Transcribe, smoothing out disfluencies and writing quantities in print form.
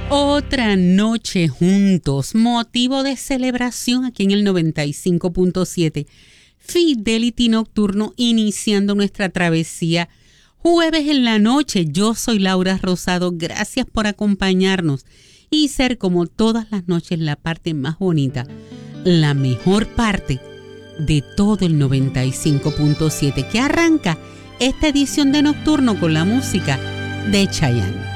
Otra noche juntos, motivo de celebración aquí en el 95.7. Fidelity Nocturno, iniciando nuestra travesía. Jueves en la noche, yo soy Laura Rosado. Gracias por acompañarnos y ser como todas las noches la parte más bonita, la mejor parte de todo el 95.7, que arranca esta edición de Nocturno con la música de Chayanne.